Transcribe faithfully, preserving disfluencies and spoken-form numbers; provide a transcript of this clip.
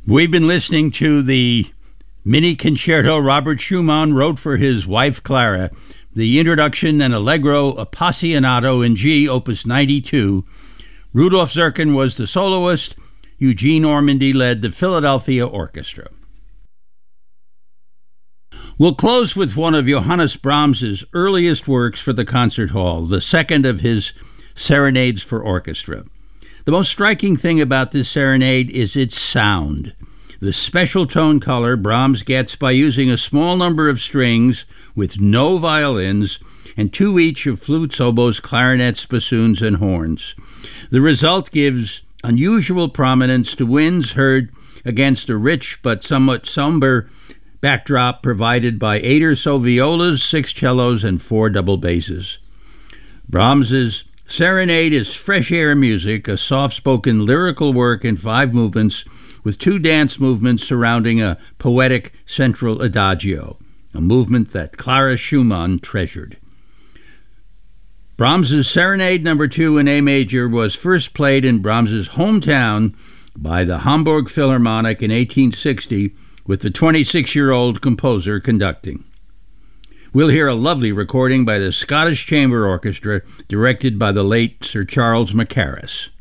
We've been listening to the mini concerto Robert Schumann wrote for his wife Clara, the introduction and Allegro Appassionato in G, opus ninety-two. Rudolf Zirkin was the soloist. Eugene Ormandy led the Philadelphia Orchestra. We'll close with one of Johannes Brahms's earliest works for the concert hall, the second of his serenades for orchestra. The most striking thing about this serenade is its sound. The special tone color Brahms gets by using a small number of strings with no violins and two each of flutes, oboes, clarinets, bassoons, and horns. The result gives unusual prominence to winds heard against a rich but somewhat somber backdrop provided by eight or so violas, six cellos, and four double basses. Brahms's Serenade is fresh air music, a soft-spoken lyrical work in five movements with two dance movements surrounding a poetic central adagio, a movement that Clara Schumann treasured. Brahms's Serenade number two in A major was first played in Brahms's hometown by the Hamburg Philharmonic in eighteen sixty, with the twenty-six-year-old composer conducting. We'll hear a lovely recording by the Scottish Chamber Orchestra, directed by the late Sir Charles Mackerras.